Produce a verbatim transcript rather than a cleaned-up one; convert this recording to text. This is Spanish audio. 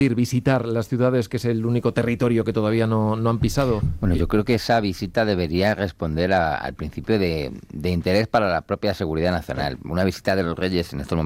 ir visitar las ciudades, que es el único territorio que todavía no, no han pisado? Bueno, yo creo que esa visita debería responder a, al principio de, de interés para la propia seguridad nacional. Una visita de los reyes en estos momentos